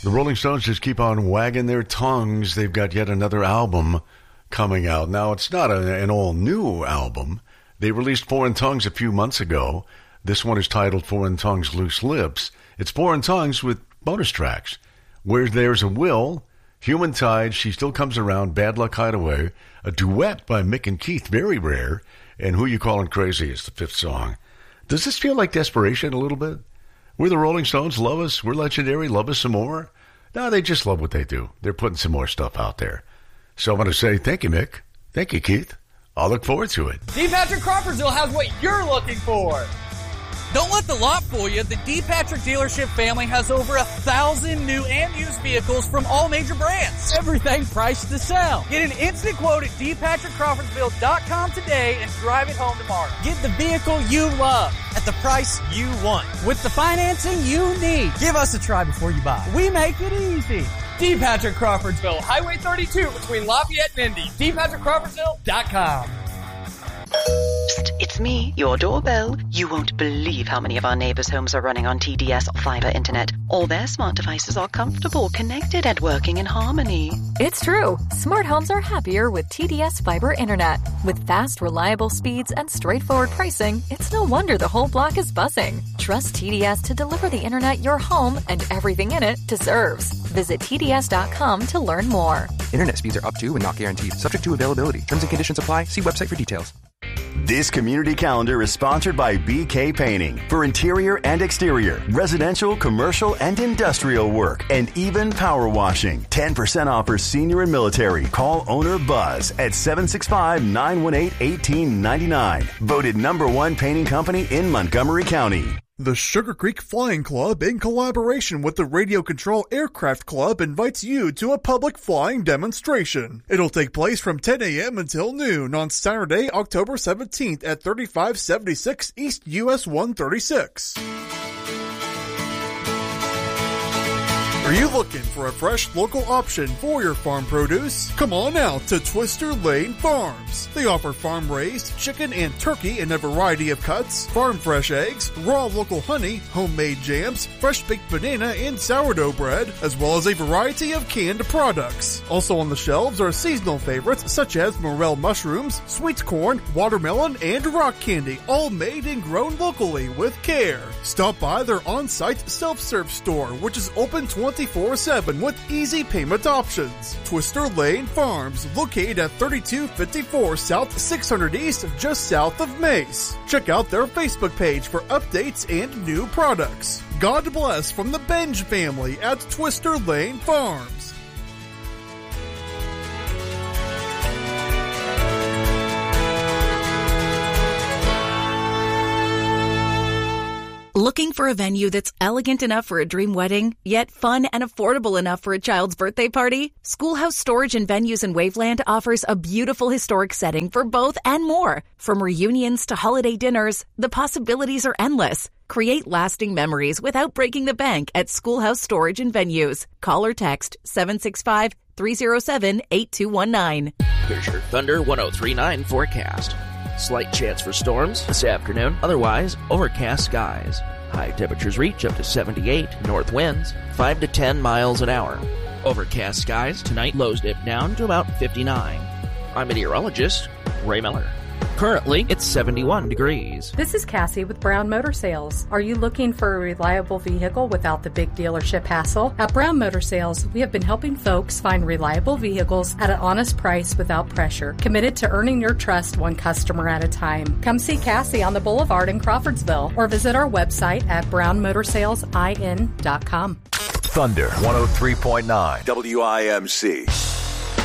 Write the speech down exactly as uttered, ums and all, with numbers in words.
The Rolling Stones just keep on wagging their tongues. They've got yet another album coming out. Now, it's not a, an all-new album. They released Foreign Tongues a few months ago. This one is titled Foreign Tongues, Loose Lips. It's Foreign Tongues with bonus tracks. Where There's a Will, Human Tide, She Still Comes Around, Bad Luck Hideaway, a duet by Mick and Keith, very rare, and Who You Callin' Crazy is the fifth song. Does this feel like desperation a little bit? We're the Rolling Stones, love us, we're legendary, love us some more? No, they just love what they do. They're putting some more stuff out there. So I'm going to say thank you, Mick. Thank you, Keith. I'll look forward to it. D. Patrick Crawfordsville has what you're looking for. Don't let the lot fool you. The D. Patrick dealership family has over a thousand new and used vehicles from all major brands. Everything priced to sell. Get an instant quote at d patrick crawfordsville dot com today and drive it home tomorrow. Get the vehicle you love at the price you want with the financing you need. Give us a try before you buy. We make it easy. D. Patrick Crawfordsville, Highway thirty-two between Lafayette and Indy. d patrick crawfordsville dot com. Psst, it's me, your doorbell. You won't believe how many of our neighbors' homes are running on T D S fiber internet. All their smart devices are comfortable, connected, and working in harmony. It's true. Smart homes are happier with T D S fiber internet. With fast, reliable speeds and straightforward pricing, it's no wonder the whole block is buzzing. Trust T D S to deliver the internet your home and everything in it deserves. Visit T D S dot com to learn more. Internet speeds are up to and not guaranteed, subject to availability. Terms and conditions apply. See website for details. This community calendar is sponsored by B K Painting for interior and exterior, residential, commercial, and industrial work, and even power washing. ten percent off for senior and military. Call owner Buzz at seven six five, nine one eight, one eight nine nine. Voted number one painting company in Montgomery County. The Sugar Creek Flying Club, in collaboration with the Radio Control Aircraft Club, invites you to a public flying demonstration. It'll take place from ten a.m. until noon on Saturday, October seventeenth at thirty-five seventy-six East U S one thirty-six. Are you looking for a fresh local option for your farm produce? Come on out to Twister Lane Farms. They offer farm-raised chicken and turkey in a variety of cuts, farm-fresh eggs, raw local honey, homemade jams, fresh-baked banana and sourdough bread, as well as a variety of canned products. Also on the shelves are seasonal favorites such as morel mushrooms, sweet corn, watermelon, and rock candy, all made and grown locally with care. Stop by their on-site self-serve store, which is open twenty-four seven with easy payment options. Twister Lane Farms, located at thirty-two fifty-four South six hundred East, just south of Mace. Check out their Facebook page for updates and new products. God bless from the Benj family at Twister Lane Farms. Looking for a venue that's elegant enough for a dream wedding, yet fun and affordable enough for a child's birthday party? Schoolhouse Storage and Venues in Waveland offers a beautiful historic setting for both and more. From reunions to holiday dinners, the possibilities are endless. Create lasting memories without breaking the bank at Schoolhouse Storage and Venues. Call or text seven six five, three oh seven, eight two one nine. Here's your Thunder one oh three point nine forecast. Slight chance for storms this afternoon. Otherwise, overcast skies. High temperatures reach up to seventy-eight. North winds five to ten miles an hour. Overcast skies tonight. Lows dip down to about fifty-nine. I'm meteorologist Ray Miller. Currently, it's seventy-one degrees. This is Cassie with Brown Motor Sales. Are you looking for a reliable vehicle without the big dealership hassle? At Brown Motor Sales, we have been helping folks find reliable vehicles at an honest price without pressure, committed to earning your trust one customer at a time. Come see Cassie on the Boulevard in Crawfordsville or visit our website at brown motor sales in dot com. Thunder one oh three point nine W I M C.